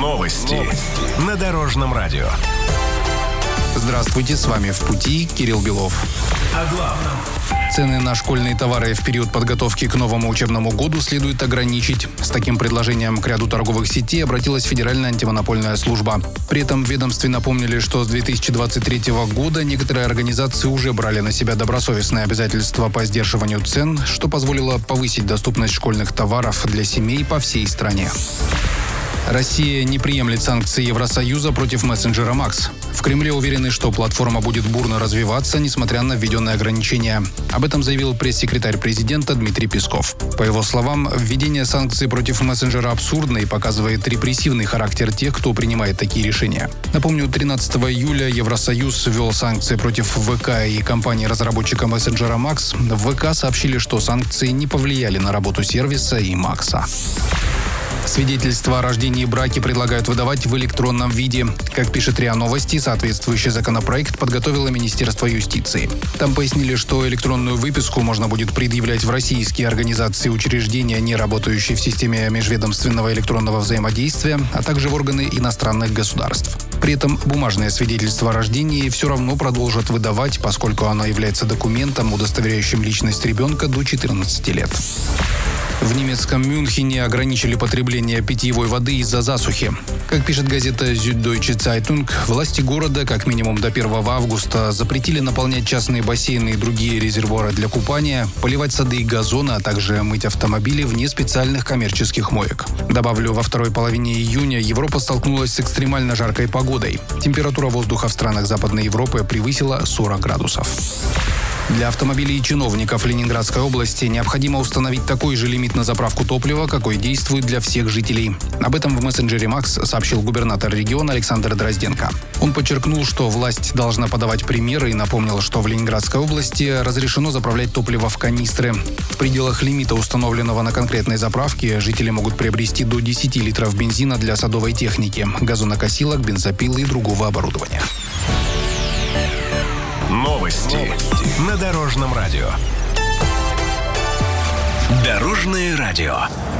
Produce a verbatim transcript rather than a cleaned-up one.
Новости на Дорожном радио. Здравствуйте, с вами «В пути» Кирилл Белов. О главном. Цены на школьные товары в период подготовки к новому учебному году следует ограничить. С таким предложением к ряду торговых сетей обратилась Федеральная антимонопольная служба. При этом в ведомстве напомнили, что с две тысячи двадцать третьего года некоторые организации уже брали на себя добросовестные обязательства по сдерживанию цен, что позволило повысить доступность школьных товаров для семей по всей стране. Россия не приемлет санкции Евросоюза против мессенджера Макс. В Кремле уверены, что платформа будет бурно развиваться, несмотря на введенные ограничения. Об этом заявил пресс-секретарь президента Дмитрий Песков. По его словам, введение санкций против мессенджера абсурдно и показывает репрессивный характер тех, кто принимает такие решения. Напомню, тринадцатого июля Евросоюз ввел санкции против ВК и компании-разработчика мессенджера Макс. В ВК сообщили, что санкции не повлияли на работу сервиса и Макса. Свидетельства о рождении и браке предлагают выдавать в электронном виде. Как пишет РИА Новости, соответствующий законопроект подготовило Министерство юстиции. Там пояснили, что электронную выписку можно будет предъявлять в российские организации и учреждения, не работающие в системе межведомственного электронного взаимодействия, а также в органы иностранных государств. При этом бумажное свидетельство о рождении все равно продолжат выдавать, поскольку оно является документом, удостоверяющим личность ребенка до четырнадцати лет. В немецком Мюнхене ограничили потребление питьевой воды из-за засухи. Как пишет газета Süddeutsche Zeitung, власти города как минимум до первого августа запретили наполнять частные бассейны и другие резервуары для купания, поливать сады и газоны, а также мыть автомобили вне специальных коммерческих моек. Добавлю, во второй половине июня Европа столкнулась с экстремально жаркой погодой. Температура воздуха в странах Западной Европы превысила сорок градусов. Для автомобилей и чиновников Ленинградской области необходимо установить такой же лимит на заправку топлива, какой действует для всех жителей. Об этом в мессенджере Макс сообщил губернатор региона Александр Дрозденко. Он подчеркнул, что власть должна подавать примеры и напомнил, что в Ленинградской области разрешено заправлять топливо в канистры. В пределах лимита, установленного на конкретной заправке, жители могут приобрести до десяти литров бензина для садовой техники, газонокосилок, бензопил и другого оборудования. Новости на Дорожном радио. Дорожное радио.